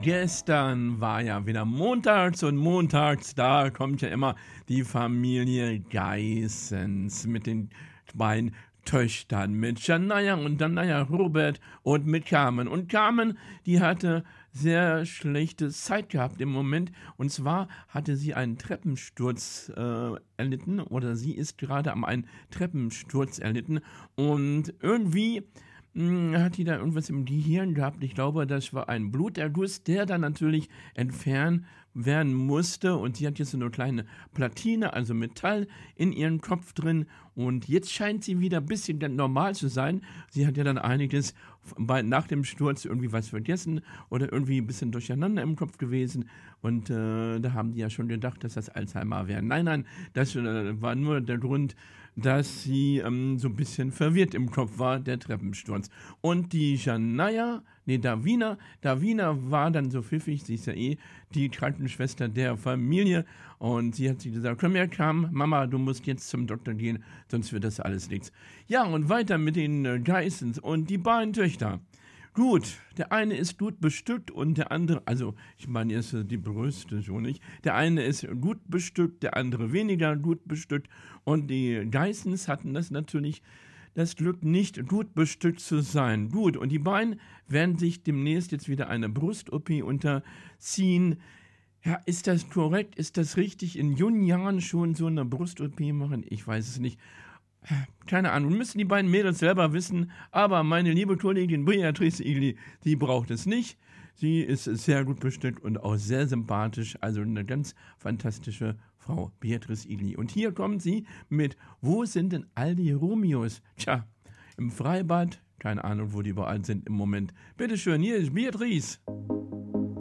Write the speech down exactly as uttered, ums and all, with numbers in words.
Gestern war ja wieder montags und montags, da kommt ja immer die Familie Geissens mit den beiden Töchtern, mit Shania und dann Naya Robert und mit Carmen. Und Carmen, die hatte sehr schlechte Zeit gehabt im Moment. Und zwar hatte sie einen Treppensturz äh, erlitten oder sie ist gerade am einen Treppensturz erlitten. Und irgendwie hm, hat die da irgendwas im Gehirn gehabt. Ich glaube, das war ein Bluterguss, der dann natürlich entfernt werden musste. Und sie hat jetzt so eine kleine Platine, also Metall, in ihrem Kopf drin. Und jetzt scheint sie wieder ein bisschen normal zu sein. Sie hat ja dann einiges bei, nach dem Sturz irgendwie was vergessen oder irgendwie ein bisschen durcheinander im Kopf gewesen. Und äh, da haben die ja schon gedacht, dass das Alzheimer wäre. Nein, nein, das äh, war nur der Grund, dass sie ähm, so ein bisschen verwirrt im Kopf war, der Treppensturz. Und die Janaya, nee, Davina, Davina war dann so pfiffig, sie ist ja eh die Krankenschwester der Familie. Und sie hat sich gesagt, komm her, Kam, Mama, du musst jetzt zum Doktor gehen, sonst wird das alles nichts. Ja, und weiter mit den äh, Geissens und die beiden Töchter. Gut, der eine ist gut bestückt und der andere, also ich meine jetzt die Brüste so nicht, der eine ist gut bestückt, der andere weniger gut bestückt und die Geissens hatten das natürlich das Glück, nicht gut bestückt zu sein. Gut, und die beiden werden sich demnächst jetzt wieder eine Brust-O P unterziehen. Ja, ist das korrekt? Ist das richtig? In jungen Jahren schon so eine Brust-O P machen? Ich weiß es nicht. Keine Ahnung, müssen die beiden Mädels selber wissen, aber meine liebe Kollegin Beatrice Igli, die braucht es nicht. Sie ist sehr gut bestückt und auch sehr sympathisch, also eine ganz fantastische Frau, Beatrice Igli. Und hier kommt sie mit, wo sind denn all die Romeos? Tja, im Freibad, keine Ahnung, wo die überall sind im Moment. Bitteschön, hier ist Beatrice.